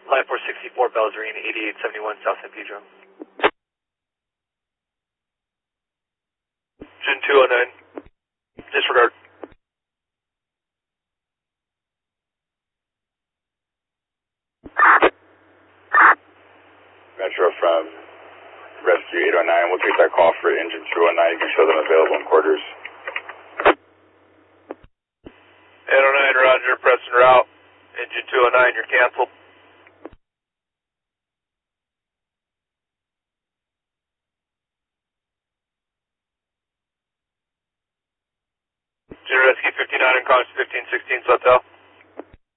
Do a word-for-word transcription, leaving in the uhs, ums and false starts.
Line four sixty-four, Belzerine, eighty-eight seventy-one, South San Pedro. June two oh nine, disregard. Metro from Rescue eight oh nine, we'll take that call for engine two oh nine, you can show them available in quarters. eight oh nine, roger, press en route. Engine two oh nine, you're canceled. June Rescue fifty-nine and Congress fifteen sixteen, Hotel.